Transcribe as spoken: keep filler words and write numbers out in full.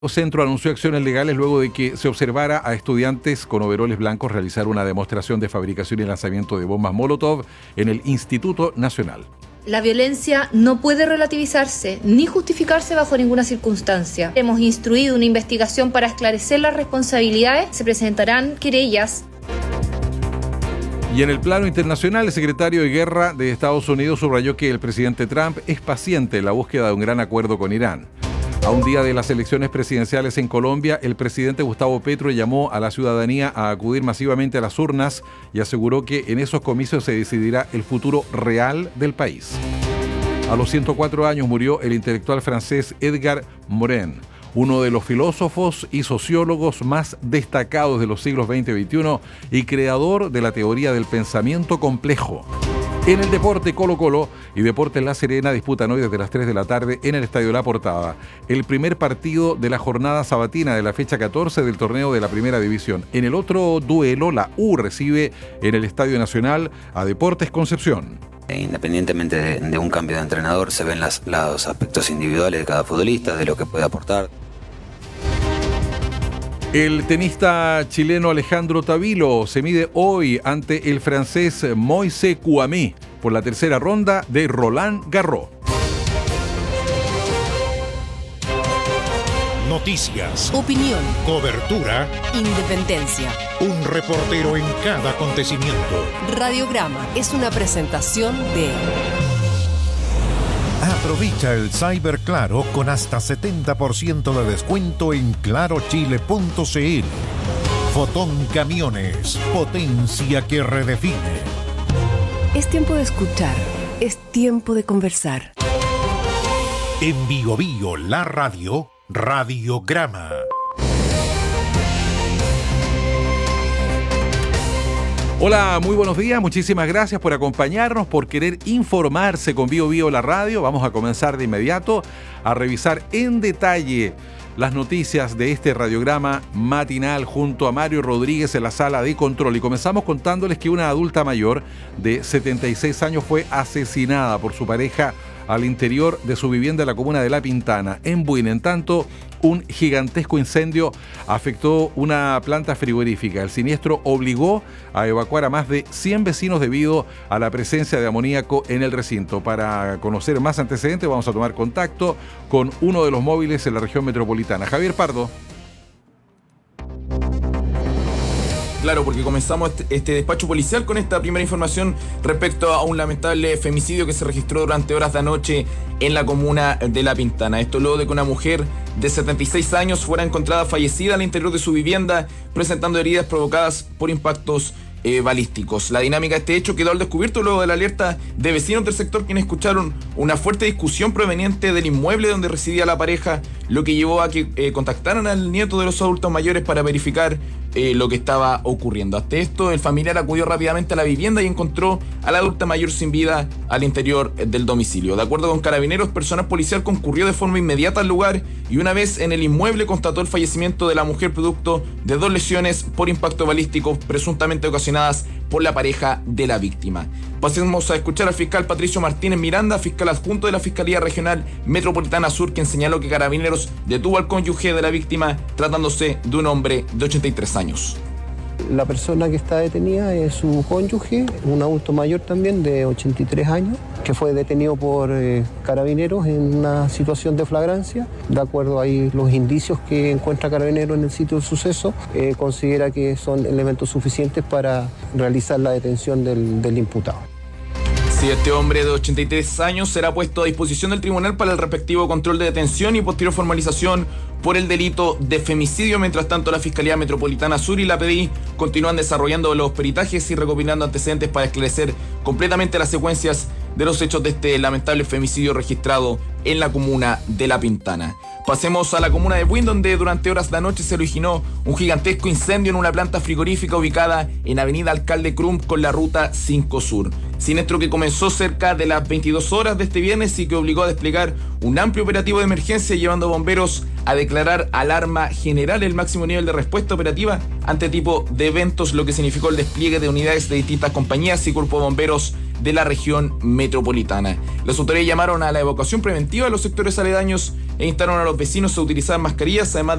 Centro anunció acciones legales luego de que se observara a estudiantes con overoles blancos realizar una demostración de fabricación y lanzamiento de bombas Molotov en el Instituto Nacional. La violencia no puede relativizarse ni justificarse bajo ninguna circunstancia. Hemos instruido una investigación para esclarecer las responsabilidades. Se presentarán querellas. Y en el plano internacional, el secretario de Guerra de Estados Unidos subrayó que el presidente Trump es paciente en la búsqueda de un gran acuerdo con Irán. A un día de las elecciones presidenciales en Colombia, el presidente Gustavo Petro llamó a la ciudadanía a acudir masivamente a las urnas y aseguró que en esos comicios se decidirá el futuro real del país. A los ciento cuatro años murió el intelectual francés Edgar Morin, uno de los filósofos y sociólogos más destacados de los siglos veinte y veintiuno y creador de la teoría del pensamiento complejo. En el deporte, Colo-Colo y Deportes La Serena disputan hoy desde las tres de la tarde en el Estadio La Portada el primer partido de la jornada sabatina de la fecha catorce del torneo de la Primera División. En el otro duelo, la U recibe en el Estadio Nacional a Deportes Concepción. Independientemente de, de un cambio de entrenador, se ven las, los aspectos individuales de cada futbolista, de lo que puede aportar. El tenista chileno Alejandro Tavilo se mide hoy ante el francés Moise Kouamé por la tercera ronda de Roland Garros. Noticias, opinión, cobertura, independencia. Un reportero en cada acontecimiento. Radiograma es una presentación de... Aprovecha el Cyber Claro con hasta setenta por ciento de descuento en claro chile punto c l. Fotón Camiones, potencia que redefine. Es tiempo de escuchar, es tiempo de conversar. En Bio Bio, la radio, Radiograma. Hola, muy buenos días, muchísimas gracias por acompañarnos, por querer informarse con Bio Bio la radio. Vamos a comenzar de inmediato a revisar en detalle las noticias de este radiograma matinal junto a Mario Rodríguez en la sala de control. Y comenzamos contándoles que una adulta mayor de setenta y seis años fue asesinada por su pareja al interior de su vivienda en la comuna de La Pintana, en Buin. En tanto, un gigantesco incendio afectó una planta frigorífica. El siniestro obligó a evacuar a más de cien vecinos debido a la presencia de amoníaco en el recinto. Para conocer más antecedentes, vamos a tomar contacto con uno de los móviles en la región metropolitana. Javier Pardo. Claro, porque comenzamos este, este despacho policial con esta primera información respecto a un lamentable femicidio que se registró durante horas de anoche en la comuna de La Pintana. Esto luego de que una mujer de setenta y seis años fuera encontrada fallecida al interior de su vivienda, presentando heridas provocadas por impactos Eh, balísticos. La dinámica de este hecho quedó al descubierto luego de la alerta de vecinos del sector, quienes escucharon una fuerte discusión proveniente del inmueble donde residía la pareja, lo que llevó a que eh, contactaran al nieto de los adultos mayores para verificar eh, lo que estaba ocurriendo. Ante esto, el familiar acudió rápidamente a la vivienda y encontró a la adulta mayor sin vida al interior del domicilio. De acuerdo con Carabineros, personal policial concurrió de forma inmediata al lugar y una vez en el inmueble constató el fallecimiento de la mujer producto de dos lesiones por impacto balístico presuntamente ocasionadas por la pareja de la víctima. Pasemos a escuchar al fiscal Patricio Martínez Miranda, fiscal adjunto de la Fiscalía Regional Metropolitana Sur, quien señaló que Carabineros detuvo al cónyuge de la víctima tratándose de un hombre de ochenta y tres años. La persona que está detenida es su cónyuge, un adulto mayor también de ochenta y tres años, que fue detenido por eh, Carabineros en una situación de flagrancia. De acuerdo a los indicios que encuentra Carabineros en el sitio del suceso, eh, considera que son elementos suficientes para realizar la detención del, del imputado. Sí, este hombre de ochenta y tres años será puesto a disposición del tribunal para el respectivo control de detención y posterior formalización por el delito de femicidio. Mientras tanto, la Fiscalía Metropolitana Sur y la P D I continúan desarrollando los peritajes y recopilando antecedentes para esclarecer completamente las secuencias de los hechos de este lamentable femicidio registrado en la comuna de La Pintana. Pasemos a la comuna de Buin, donde durante horas de la noche se originó un gigantesco incendio en una planta frigorífica ubicada en Avenida Alcalde Crum con la ruta cinco Sur. Siniestro que comenzó cerca de las veintidós horas de este viernes y que obligó a desplegar un amplio operativo de emergencia, llevando a bomberos a declarar alarma general, el máximo nivel de respuesta operativa ante tipo de eventos, lo que significó el despliegue de unidades de distintas compañías y cuerpos de bomberos de la región metropolitana. Las autoridades llamaron a la evacuación preventiva de los sectores aledaños e instaron a los vecinos a utilizar mascarillas, además